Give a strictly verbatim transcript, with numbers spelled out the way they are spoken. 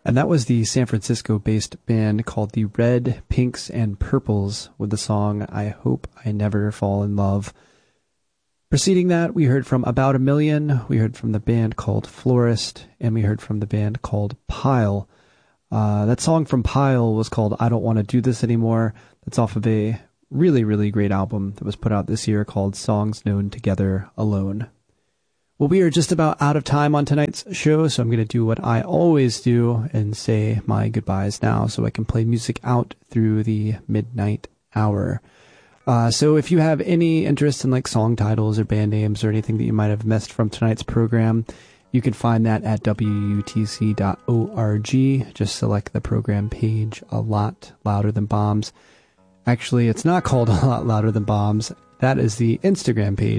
And that was the San Francisco-based band called the Red, Pinks, and Purples with the song I Hope I Never Fall in Love. Preceding that, we heard from About a Million, we heard from the band called Florist, and we heard from the band called Pile. Uh, that song from Pile was called I Don't Want to Do This Anymore. That's off of a really, really great album that was put out this year called Songs Known Together Alone. Well, we are just about out of time on tonight's show, so I'm going to do what I always do and say my goodbyes now so I can play music out through the midnight hour. Uh, so if you have any interest in like song titles or band names or anything that you might have missed from tonight's program, you can find that at W U T C dot org. Just select the program page, A Lot Louder Than Bombs. Actually, it's not called A Lot Louder Than Bombs. That is the Instagram page.